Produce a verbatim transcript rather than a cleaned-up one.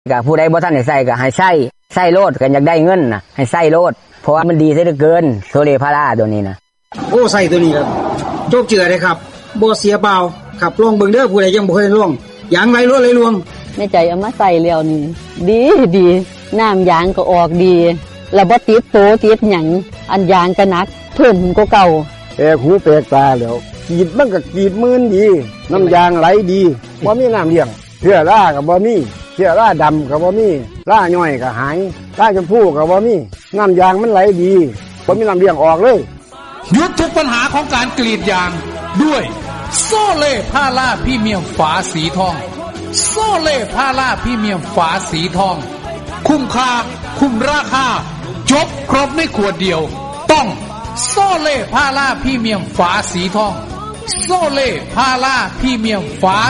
ก็ผู้ใดบ่ทันได้ใส่ก็ให้ใส่ใส่โลดกันอยากได้เงินน่ะให้ใส่โลดเพราะว่ามันดีซะเหลือเกินโซเลพาราตัวนี้นะโอ้ใส่ตัวนี้ครับโจกเจือเลยครับบ่เสียเปล่าขับลองเบิ่งเด้อผู้ใดยังบ่เคยลองยางไรรถเลยลวงแม่ใจเอามาใส่แล้วนี่ดีดีน้ำยางก็ออกดีแล้วบ่ติดโตติดหยังอันยางก็หนักเพิ่มกว่าเก่าแปลกหูแปลกตาแล้วกีดมันก็กีดมื่นดีน้ำยางไหลดีบ่มีน้ำเลี้ยงเชื้อราก็บ่มีเชื้อราดำก็บ่มีราย่อยก็หายราชมพูก็บ่มีน้ำยางมันไหลดีบ่มีน้ำเลี้ยงออกเลยหยุดทุกปัญหาของการกรีดยางด้วยโซเล่พาราพรีเมียมฝาสีทองโซเล่พาราพรีเมียมฝาสีทองคุ้มค่าคุ้มราคาจบครบในขวดเดียวต้องโซเล่พาราพรีเมียมฝาสีทองโซเล่พาราพรีเมียมฝา